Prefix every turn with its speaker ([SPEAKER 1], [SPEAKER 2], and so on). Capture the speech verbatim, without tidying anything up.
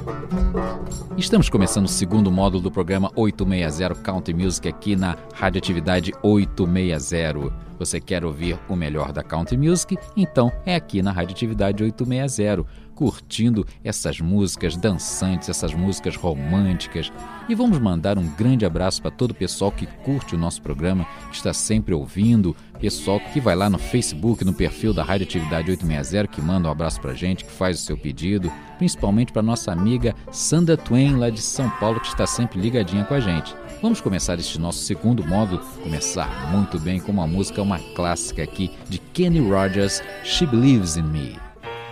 [SPEAKER 1] Estamos começando o segundo módulo do programa oitocentos e sessenta Country Music aqui na Radioatividade oitocentos e sessenta. Você quer ouvir o melhor da Country Music? Então é aqui na Radioatividade oitocentos e sessenta, curtindo essas músicas dançantes, essas músicas românticas. E vamos mandar um grande abraço para todo o pessoal que curte o nosso programa, que está sempre ouvindo, pessoal que vai lá no Facebook, no perfil da Radioatividade oitocentos e sessenta, que manda um abraço para a gente, que faz o seu pedido, principalmente para nossa amiga Sandra Twain, lá de São Paulo, que está sempre ligadinha com a gente. Vamos começar este nosso segundo módulo, começar muito bem com uma música, uma clássica aqui de Kenny Rogers, She Believes in Me.